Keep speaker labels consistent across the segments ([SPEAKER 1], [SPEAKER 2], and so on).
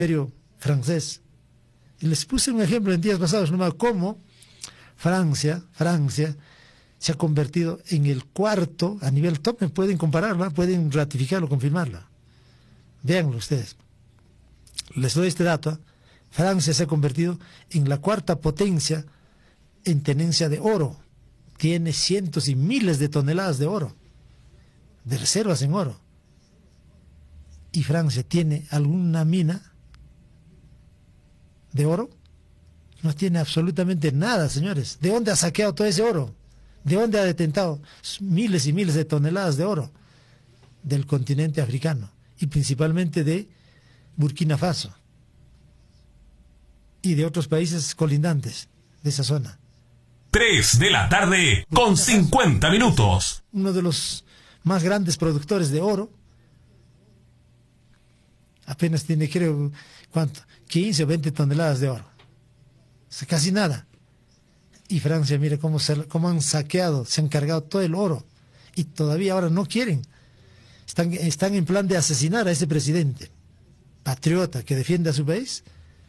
[SPEAKER 1] imperio francés. Y les puse un ejemplo en días pasados, nomás cómo Francia se ha convertido en el cuarto a nivel top. Pueden compararla, pueden ratificarlo, confirmarla. Véanlo ustedes. Les doy este dato. Francia se ha convertido en la cuarta potencia en tenencia de oro. Tiene cientos y miles de toneladas de oro, de reservas en oro. ¿Y Francia tiene alguna mina de oro? No tiene absolutamente nada, señores. ¿De dónde ha saqueado todo ese oro? ¿De dónde ha detentado miles y miles de toneladas de oro? Del continente africano y principalmente de Burkina Faso y de otros países colindantes de esa zona.
[SPEAKER 2] 3 de la tarde con 50 minutos.
[SPEAKER 1] Uno de los más grandes productores de oro. Apenas tiene, creo, ¿cuánto? 15 o 20 toneladas de oro. O sea, casi nada. Y Francia, mire cómo han saqueado, se han cargado todo el oro. Y todavía ahora no quieren. Están en plan de asesinar a ese presidente patriota que defiende a su país.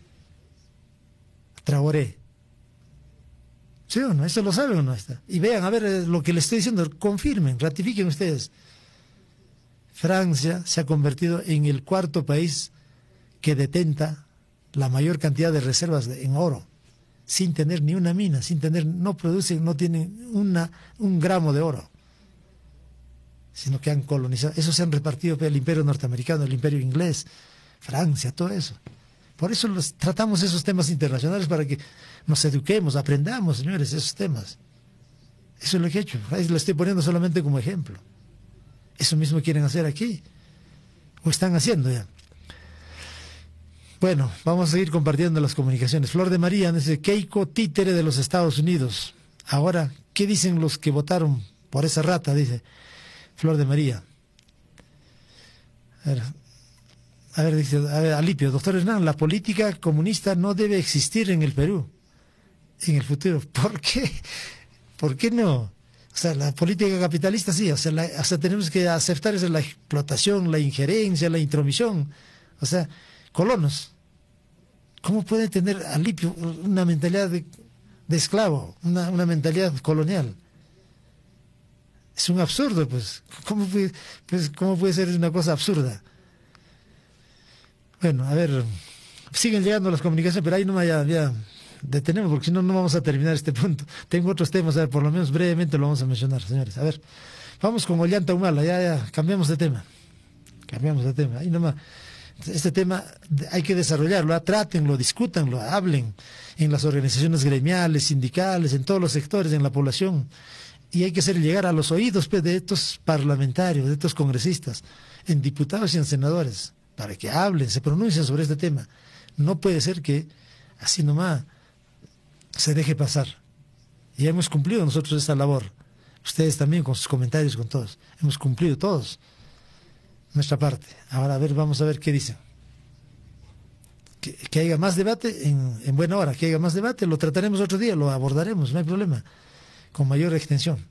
[SPEAKER 1] Traoré. ¿Sí o no? ¿Eso lo saben o no? Y vean, a ver, lo que les estoy diciendo, confirmen, ratifiquen ustedes. Francia se ha convertido en el cuarto país que detenta la mayor cantidad de reservas en oro, sin tener ni una mina, no producen, no tienen un gramo de oro, sino que han colonizado. Eso se han repartido el imperio norteamericano, el imperio inglés, Francia, todo eso. Por eso tratamos esos temas internacionales, para que nos eduquemos, aprendamos, señores, esos temas. Eso es lo que he hecho. Ahí lo estoy poniendo solamente como ejemplo. Eso mismo quieren hacer aquí, o están haciendo ya. Bueno, vamos a seguir compartiendo las comunicaciones. Flor de María dice: Keiko, títere de los Estados Unidos. Ahora, ¿qué dicen los que votaron por esa rata? Dice Flor de María. A ver, dice Alipio: doctor Hernán, la política comunista no debe existir en el Perú en el futuro. ¿Por qué? ¿Por qué no? O sea, la política capitalista sí, o sea, tenemos que aceptar la explotación, la injerencia, la intromisión. O sea, colonos. ¿Cómo puede tener Alipio una mentalidad de esclavo, una mentalidad colonial? Es un absurdo, pues. ¿Cómo puede ser una cosa absurda? Bueno, a ver, siguen llegando las comunicaciones, pero ahí no ya detenemos, porque si no, no vamos a terminar este punto. Tengo otros temas, a ver, por lo menos brevemente lo vamos a mencionar, señores. A ver, vamos con Ollanta Humala, ya, cambiamos de tema. Ahí nomás. Este tema hay que desarrollarlo, trátenlo, discútanlo, hablen en las organizaciones gremiales, sindicales, en todos los sectores, en la población. Y hay que hacer llegar a los oídos, pues, de estos parlamentarios, de estos congresistas, en diputados y en senadores, para que hablen, se pronuncien sobre este tema. No puede ser que así nomás se deje pasar. Ya hemos cumplido nosotros esta labor. Ustedes también, con sus comentarios, con todos. Hemos cumplido todos nuestra parte. Ahora, a ver, vamos a ver qué dicen. Que haya más debate en buena hora, que haya más debate, lo trataremos otro día, lo abordaremos, no hay problema, con mayor extensión.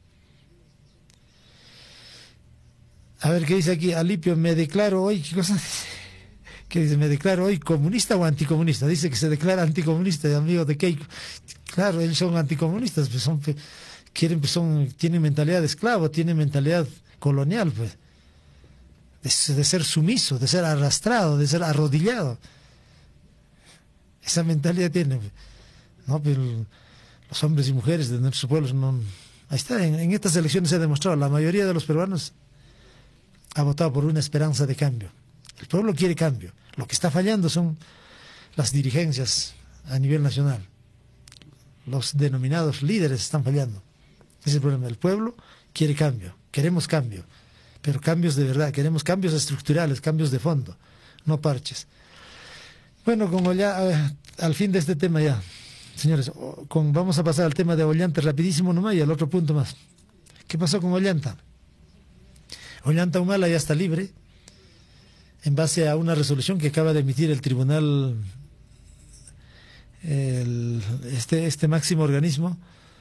[SPEAKER 1] A ver, ¿qué dice aquí? Alipio: me declaro hoy, ¿qué cosa? ¿Qué dice? ¿Me declaro hoy comunista o anticomunista? Dice que se declara anticomunista, amigo de Keiko. Claro, ellos son anticomunistas, pues tienen mentalidad de esclavo, tienen mentalidad colonial, pues, de ser sumiso, de ser arrastrado, de ser arrodillado. Esa mentalidad tienen, ¿no? Pero los hombres y mujeres de nuestros pueblos no. Ahí está, en estas elecciones se ha demostrado, la mayoría de los peruanos ha votado por una esperanza de cambio. El pueblo quiere cambio. Lo que está fallando son las dirigencias a nivel nacional. Los denominados líderes están fallando. Ese es el problema. El pueblo quiere cambio. Queremos cambio. Pero cambios de verdad. Queremos cambios estructurales, cambios de fondo, no parches. Bueno, como ya al fin de este tema ya, señores, vamos a pasar al tema de Ollanta rapidísimo nomás y al otro punto más. ¿Qué pasó con Ollanta? Ollanta Humala ya está libre en base a una resolución que acaba de emitir el tribunal, este máximo organismo,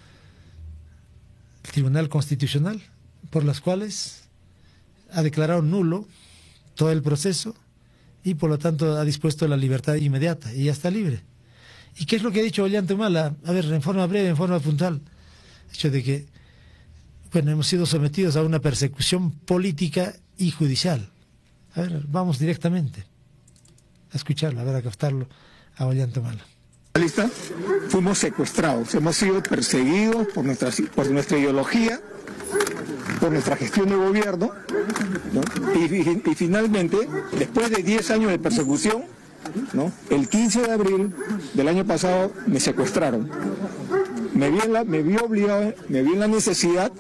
[SPEAKER 1] el Tribunal Constitucional, por las cuales ha declarado nulo todo el proceso y por lo tanto ha dispuesto la libertad inmediata y ya está libre. ¿Y qué es lo que ha dicho Ollanta Humala? A ver, en forma breve, en forma puntual. El hecho de que, bueno, hemos sido sometidos a una persecución política y judicial. A ver, vamos directamente a escucharlo, a ver, a captarlo a Ollanta Humala.
[SPEAKER 3] Fuimos secuestrados, hemos sido perseguidos por nuestra ideología, por nuestra gestión de gobierno, ¿no? Y finalmente, después de 10 años de persecución, ¿no? El 15 de abril del año pasado me secuestraron. Me vi en la necesidad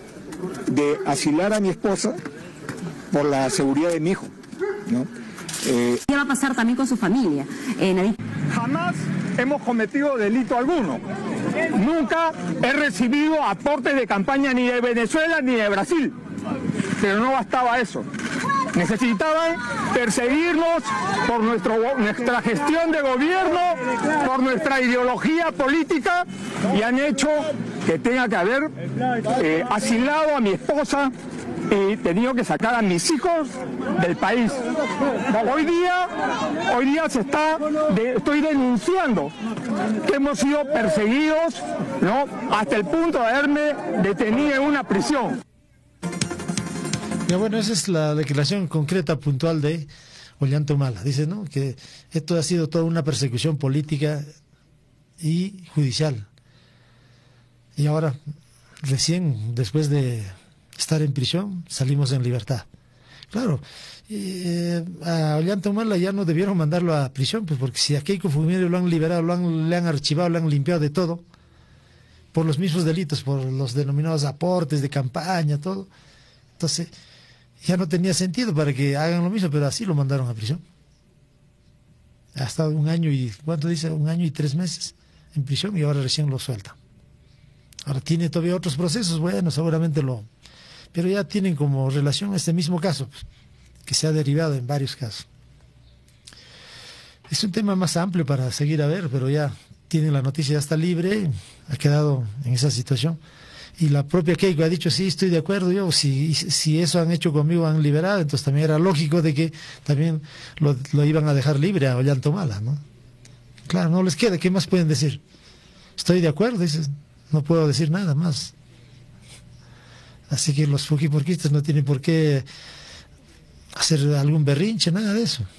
[SPEAKER 3] de asilar a mi esposa por la seguridad de mi hijo, ¿no?
[SPEAKER 4] ¿Qué va a pasar también con su familia?
[SPEAKER 3] Jamás hemos cometido delito alguno. Nunca he recibido aportes de campaña ni de Venezuela ni de Brasil. Pero no bastaba eso. Necesitaban perseguirnos por nuestra gestión de gobierno, por nuestra ideología política, y han hecho que tenga que haber asilado a mi esposa y tenido que sacar a mis hijos del país. Hoy día estoy denunciando que hemos sido perseguidos, ¿no? Hasta el punto de haberme detenido en una prisión.
[SPEAKER 1] Ya, bueno, esa es la declaración concreta, puntual de Ollanta Humala. Dice, ¿no?, que esto ha sido toda una persecución política y judicial. Y ahora, recién, después de estar en prisión, salimos en libertad. Claro, a Ollanta Humala ya no debieron mandarlo a prisión, pues porque si a Keiko Fujimori lo han liberado, le han archivado, le han limpiado de todo, por los mismos delitos, por los denominados aportes de campaña, todo. Entonces, ya no tenía sentido para que hagan lo mismo, pero así lo mandaron a prisión. Ha estado 1 año y, ¿cuánto dice? 1 año y 3 meses en prisión y ahora recién lo sueltan. Ahora tiene todavía otros procesos, bueno, seguramente pero ya tienen como relación este mismo caso, pues, que se ha derivado en varios casos. Es un tema más amplio para seguir a ver, pero ya tienen la noticia, ya está libre, ha quedado en esa situación. Y la propia Keiko ha dicho, sí, estoy de acuerdo, yo, si eso han hecho conmigo, han liberado, entonces también era lógico de que también lo iban a dejar libre a Ollanta Humala, ¿no? Claro, no les queda, ¿qué más pueden decir? Estoy de acuerdo, dices, no puedo decir nada más. Así que los fujiporquistas no tienen por qué hacer algún berrinche, nada de eso.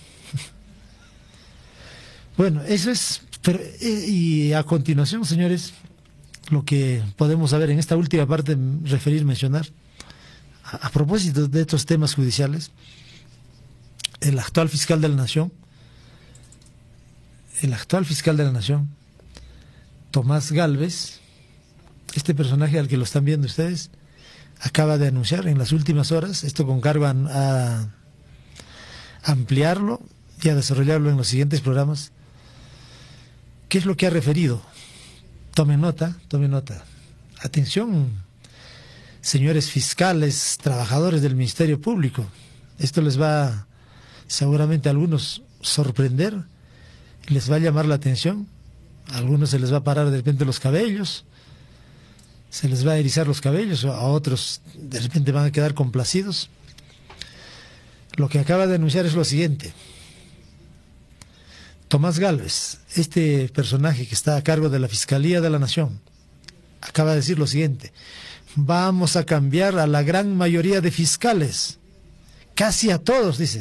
[SPEAKER 1] Bueno, eso es, y a continuación, señores, lo que podemos saber en esta última parte, mencionar, a propósito de estos temas judiciales, el actual fiscal de la Nación, Tomás Gálvez, este personaje al que lo están viendo ustedes, acaba de anunciar en las últimas horas, esto con cargo a ampliarlo y a desarrollarlo en los siguientes programas, ¿qué es lo que ha referido? Tomen nota. Atención, señores fiscales, trabajadores del Ministerio Público. Esto les va seguramente a algunos sorprender, les va a llamar la atención, a algunos se les va a parar de repente los cabellos, se les va a erizar los cabellos, a otros de repente van a quedar complacidos. Lo que acaba de anunciar es lo siguiente. Tomás Gálvez, este personaje que está a cargo de la Fiscalía de la Nación, acaba de decir lo siguiente: vamos a cambiar a la gran mayoría de fiscales, casi a todos, dice.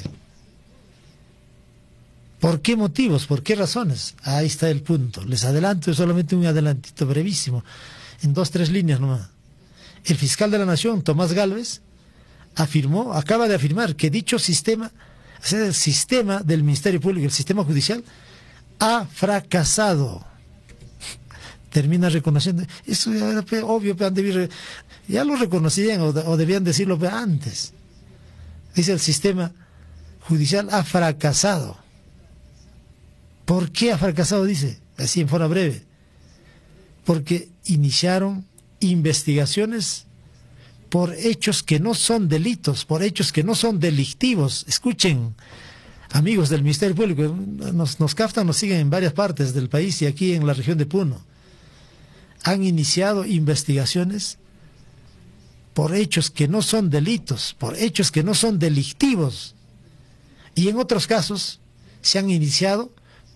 [SPEAKER 1] ¿Por qué motivos? ¿Por qué razones? Ahí está el punto. Les adelanto solamente un adelantito brevísimo, en 2 o 3 líneas nomás. El fiscal de la Nación, Tomás Gálvez, acaba de afirmar que dicho sistema, el sistema del Ministerio Público, el sistema judicial, ha fracasado. Termina reconociendo, eso era obvio, ya lo reconocían o debían decirlo antes. Dice, el sistema judicial ha fracasado. ¿Por qué ha fracasado? Dice, así en forma breve. Porque iniciaron investigaciones por hechos que no son delitos, por hechos que no son delictivos. Escuchen, amigos del Ministerio Público, nos captan, nos siguen en varias partes del país y aquí en la región de Puno. Han iniciado investigaciones por hechos que no son delitos, por hechos que no son delictivos. Y en otros casos se han iniciado